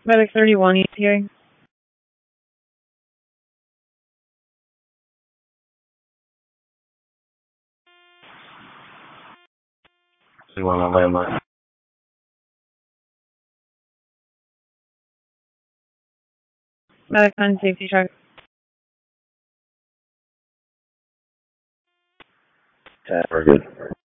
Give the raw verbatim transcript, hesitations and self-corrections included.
Medic thirty-one, he's hearing. thirty-one on landline. Medic on safety check. Yeah, we're good.